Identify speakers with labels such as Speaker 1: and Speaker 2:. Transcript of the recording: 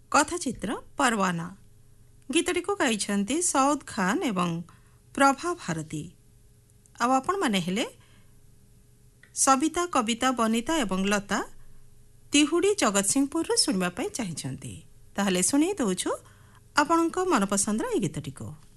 Speaker 1: कथाचित्र परवाना। गीतटी को गाइछन्ति सौद खान एवं प्रभा भारती। अब आपण माने हेले सबिता, कविता, बनिता एवं लता तिहुडी जगतसिंहपुर शुणवा पाई चाहिछन्ति। ताहले सुनी दउछु आपणको मनपसंदर ए गीतटी को।